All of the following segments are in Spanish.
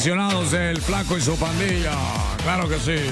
aficionados del Flaco y su pandilla. Claro que sí.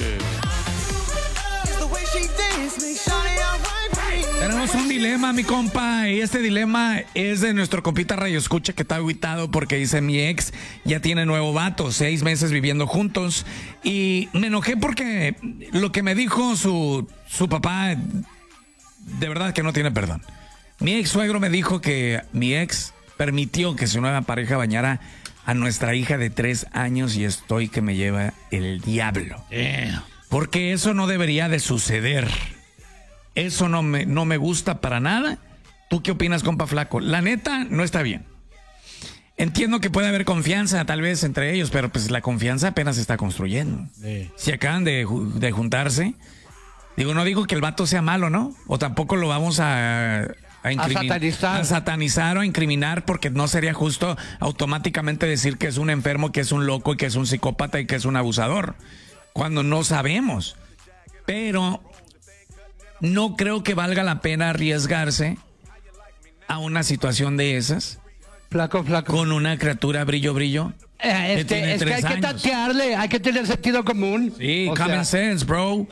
Tenemos un dilema, mi compa, y este dilema es de nuestro compita Radio Escucha, que está aguitado porque dice: mi ex ya tiene nuevo vato, 6 meses viviendo juntos, y me enojé porque lo que me dijo su papá, de verdad que no tiene perdón. Mi ex suegro me dijo que mi ex permitió que su nueva pareja bañara a nuestra hija de 3 años y estoy que me lleva el diablo. Porque eso no debería de suceder. Eso no me gusta para nada. ¿Tú qué opinas, compa Flaco? La neta, no está bien. Entiendo que puede haber confianza tal vez entre ellos, pero pues la confianza apenas se está construyendo. Sí. Si acaban de juntarse, digo, no digo que el vato sea malo, ¿no? O tampoco lo vamos a satanizar o a incriminar, porque no sería justo automáticamente decir que es un enfermo, que es un loco, y que es un psicópata y que es un abusador, cuando no sabemos. Pero no creo que valga la pena arriesgarse a una situación de esas. Flaco. Con una criatura brillo. Es que hay que tantearle, hay que tener sentido común. Sí, common sense, bro.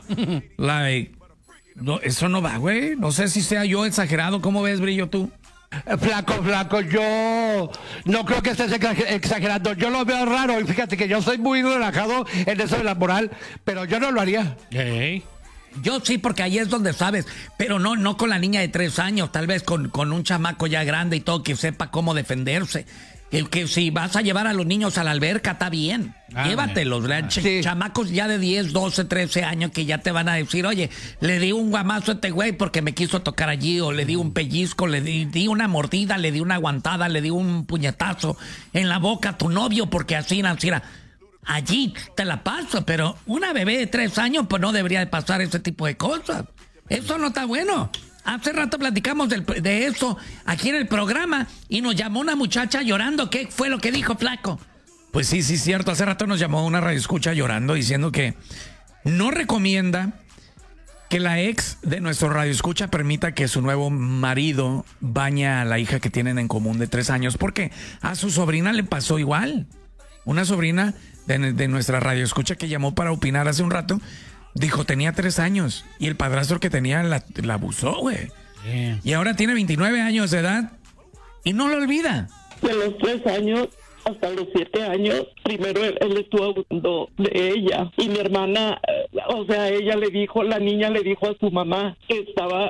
No, eso no va, güey. No sé si sea yo exagerado. ¿Cómo ves, Brillo, tú? Flaco, yo no creo que estés exagerando. Yo lo veo raro y fíjate que yo soy muy relajado en eso de la moral, pero yo no lo haría. Yo sí, porque ahí es donde sabes, pero no con la niña de 3 años, tal vez con un chamaco ya grande y todo, que sepa cómo defenderse. Que si vas a llevar a los niños a la alberca, está bien. Llévatelos, sí. Chamacos ya de 10, 12, 13 años que ya te van a decir: oye, le di un guamazo a este güey porque me quiso tocar allí, o le di un pellizco, le di una mordida, le di una aguantada, le di un puñetazo en la boca a tu novio porque así. Allí te la paso, pero una bebé de 3 años pues no debería de pasar ese tipo de cosas. Eso no está bueno. Hace rato platicamos de eso aquí en el programa y nos llamó una muchacha llorando. ¿Qué fue lo que dijo, Flaco? Pues sí, cierto. Hace rato nos llamó una radioescucha llorando diciendo que no recomienda que la ex de nuestro radioescucha permita que su nuevo marido bañe a la hija que tienen en común de 3 años, porque a su sobrina le pasó igual. Una sobrina de nuestra radioescucha que llamó para opinar hace un rato, dijo, tenía 3 años y el padrastro que tenía la abusó, güey. Y ahora tiene 29 años de edad y no lo olvida. De los 3 años hasta los 7 años, primero él estuvo abusando de ella. Y mi hermana, la niña le dijo a su mamá que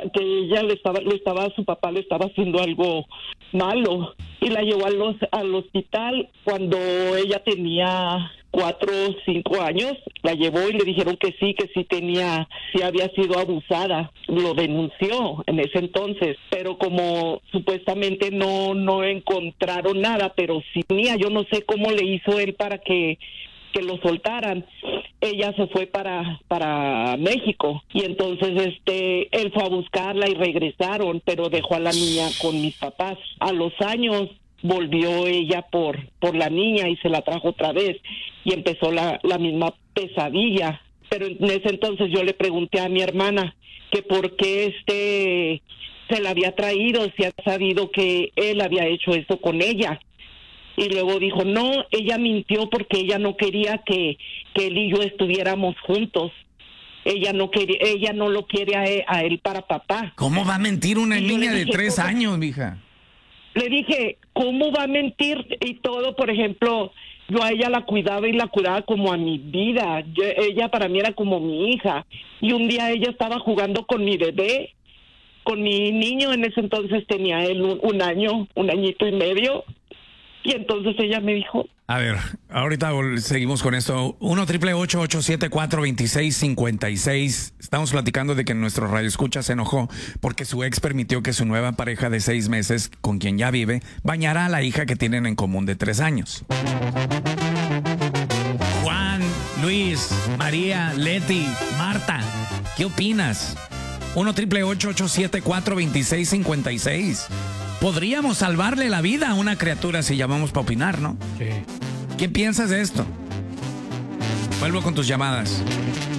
su papá le estaba haciendo algo malo. Y la llevó al hospital cuando ella tenía 4 o 5 años, la llevó y le dijeron que sí había sido abusada. Lo denunció en ese entonces, pero como supuestamente no encontraron nada, pero sí tenía, yo no sé cómo le hizo él para que lo soltaran. Ella se fue para México y entonces él fue a buscarla y regresaron, pero dejó a la niña con mis papás. A los años volvió ella por la niña y se la trajo otra vez y empezó la misma pesadilla. Pero en ese entonces yo le pregunté a mi hermana que por qué se la había traído, si ha sabido que él había hecho eso con ella. Y luego dijo, no, ella mintió porque ella no quería que él y yo estuviéramos juntos. Ella no lo quiere a él para papá. ¿Cómo va a mentir una niña de 3 años, mija? Le dije, ¿cómo va a mentir? Y todo, por ejemplo, yo a ella la cuidaba como a mi vida. Ella para mí era como mi hija. Y un día ella estaba jugando con mi bebé, con mi niño. En ese entonces tenía él un añito y medio. Y entonces ella me dijo... A ver, ahorita seguimos con esto. 1-888-874-2656. Estamos platicando de que nuestro radioescucha se enojó porque su ex permitió que su nueva pareja de 6 meses, con quien ya vive, bañara a la hija que tienen en común de 3 años. Juan, Luis, María, Leti, Marta, ¿qué opinas? 1-888-874-2656. Podríamos salvarle la vida a una criatura si llamamos para opinar, ¿no? Sí. ¿Qué piensas de esto? Vuelvo con tus llamadas.